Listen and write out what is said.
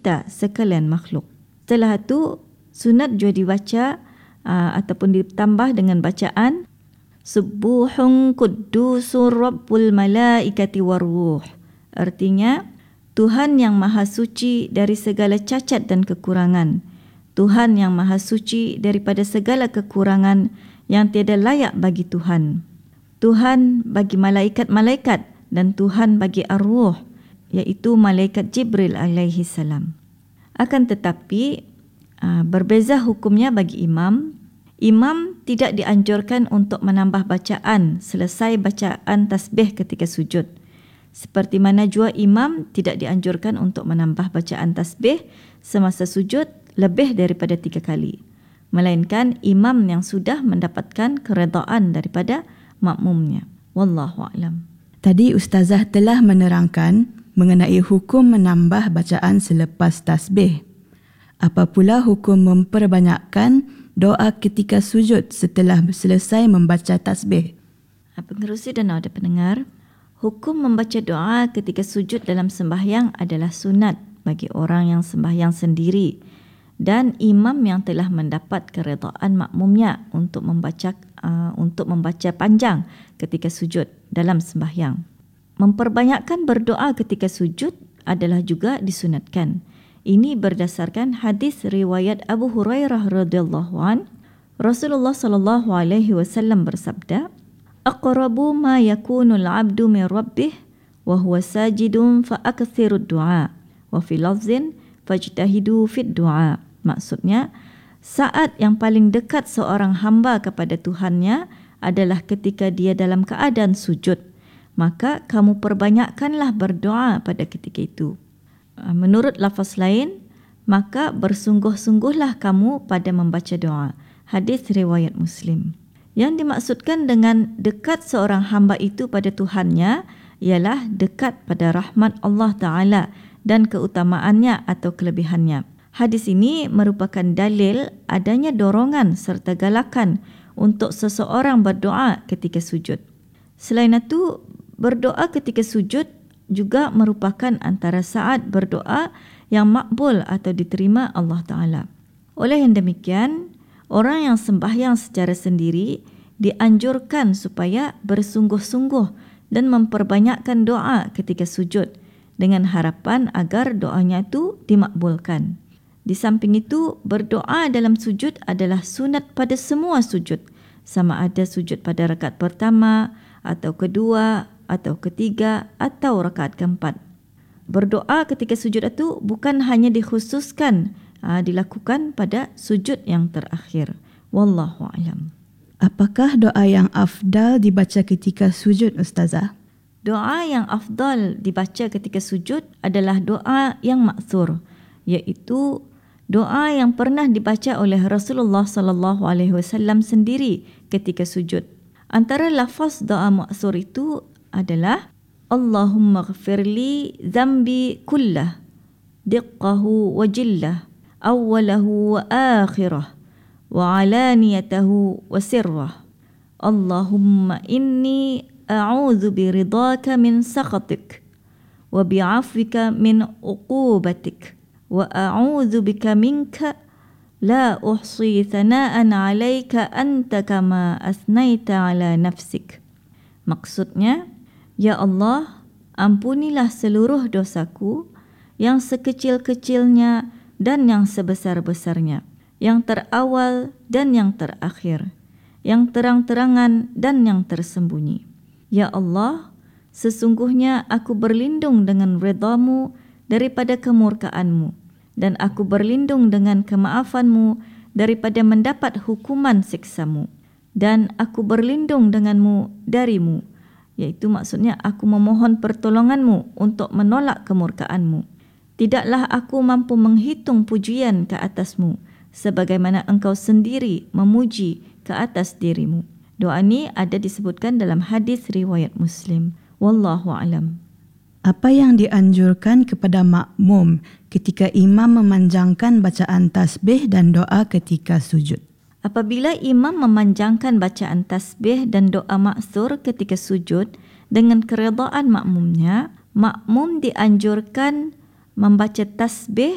pencipta sekalian makhluk. Setelah itu, sunat juga dibaca ataupun ditambah dengan bacaan Subuhun Quddusur Rabbul Malaikati Waruh. Artinya, Tuhan yang Maha Suci dari segala cacat dan kekurangan. Tuhan yang Maha Suci daripada segala kekurangan yang tiada layak bagi Tuhan. Tuhan bagi malaikat-malaikat dan Tuhan bagi arwah, iaitu malaikat Jibril alaihi salam. Akan tetapi, berbeza hukumnya bagi imam. Imam tidak dianjurkan untuk menambah bacaan selesai bacaan tasbih ketika sujud. Seperti mana jua imam tidak dianjurkan untuk menambah bacaan tasbih semasa sujud lebih daripada 3 kali. Melainkan imam yang sudah mendapatkan keredaan daripada makmumnya. Wallahu a'lam. Tadi Ustazah telah menerangkan mengenai hukum menambah bacaan selepas tasbih. Apa pula hukum memperbanyakkan doa ketika sujud setelah selesai membaca tasbih? Pengerusi dan ada pendengar, hukum membaca doa ketika sujud dalam sembahyang adalah sunat bagi orang yang sembahyang sendiri dan imam yang telah mendapat keredaan makmumnya untuk membaca panjang ketika sujud dalam sembahyang. Memperbanyakkan berdoa ketika sujud adalah juga disunatkan. Ini berdasarkan hadis riwayat Abu Hurairah radhiyallahu an. Rasulullah sallallahu alaihi wasallam bersabda, "Aqrabu ma yakunu al-'abdu min rabbih wa huwa sajidun fa akthiru ad-du'a wa fi lafzin fajtahidu fi ad-du'a." Maksudnya, saat yang paling dekat seorang hamba kepada Tuhannya adalah ketika dia dalam keadaan sujud. Maka kamu perbanyakkanlah berdoa pada ketika itu. Menurut lafaz lain, maka bersungguh-sungguhlah kamu pada membaca doa. Hadis riwayat Muslim. Yang dimaksudkan dengan dekat seorang hamba itu pada Tuhannya ialah dekat pada rahmat Allah Ta'ala dan keutamaannya atau kelebihannya. Hadis ini merupakan dalil adanya dorongan serta galakan untuk seseorang berdoa ketika sujud. Selain itu, berdoa ketika sujud juga merupakan antara saat berdoa yang makbul atau diterima Allah Ta'ala. Oleh yang demikian, orang yang sembahyang secara sendiri dianjurkan supaya bersungguh-sungguh dan memperbanyakkan doa ketika sujud dengan harapan agar doanya itu dimakbulkan. Di samping itu, berdoa dalam sujud adalah sunat pada semua sujud, sama ada sujud pada rakaat pertama atau kedua atau ketiga atau rakaat keempat. Berdoa ketika sujud itu bukan hanya dikhususkan dilakukan pada sujud yang terakhir. Wallahu a'lam. Apakah doa yang afdal dibaca ketika sujud, Ustazah? Doa yang afdal dibaca ketika sujud adalah doa yang ma'thur, iaitu doa yang pernah dibaca oleh Rasulullah sallallahu alaihi wasallam sendiri ketika sujud. Antara lafaz doa ma'thur itu adalah Allahumma ghafirli zambi kullah diqqahu wa jillah awwalahu wa akhirah wa alaniyatahu wa sirrah. Allahumma inni a'udzu biridhaka min sakhatik wa bi'afwika min uqubatik wa a'udzu bika minka la uhsi thana'an 'alaika anta kama asnaita 'ala nafsik. Maksudnya, ya Allah, ampunilah seluruh dosaku yang sekecil-kecilnya dan yang sebesar-besarnya, yang terawal dan yang terakhir, yang terang-terangan dan yang tersembunyi. Ya Allah, sesungguhnya aku berlindung dengan redha-Mu daripada kemurkaan-Mu, dan aku berlindung dengan kemaafanmu daripada mendapat hukuman siksa-Mu. Dan aku berlindung denganmu darimu, iaitu maksudnya aku memohon pertolonganmu untuk menolak kemurkaan-Mu. Tidaklah aku mampu menghitung pujian ke atas-Mu, sebagaimana Engkau sendiri memuji ke atas dirimu. Doa ini ada disebutkan dalam hadis riwayat Muslim. Wallahu a'lam. Apa yang dianjurkan kepada makmum ketika imam memanjangkan bacaan tasbih dan doa ketika sujud? Apabila imam memanjangkan bacaan tasbih dan doa ma'thur ketika sujud dengan keredaan makmumnya, makmum dianjurkan membaca tasbih